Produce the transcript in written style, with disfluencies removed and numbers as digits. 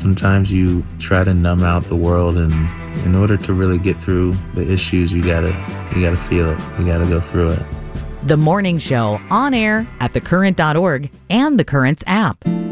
Sometimes you try to numb out the world, and in order to really get through the issues, you gotta feel it. You gotta go through it. The Morning Show, on air at thecurrent.org and the Currents app.